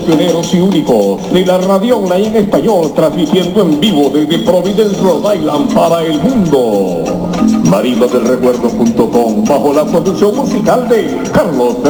pioneros y únicos de la radio online en español, transmitiendo en vivo desde Providence, Rhode Island para el mundo. Marinosdelrecuerdo.com, bajo la producción musical de Carlos